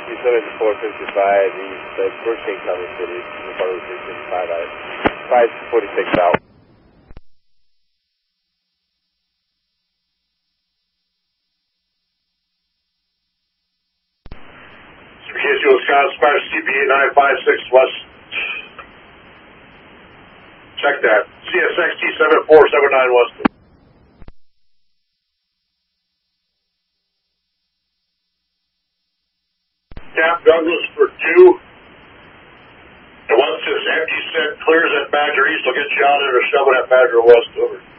27 to 455, the Brooklyn County City, in front of the 546 south. CBSU Wisconsin, Spire CBA 956 West. Check that. CSX T7479 West. Cap Douglas for 2. And once this empty set clears at Badger East, we'll get you out there to shove it at Badger West. Over.